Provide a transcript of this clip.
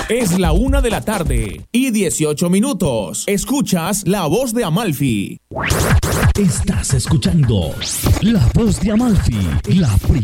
Es la 1:18 p.m. Escuchas La Voz de Amalfi. Estás escuchando La Voz de Amalfi, la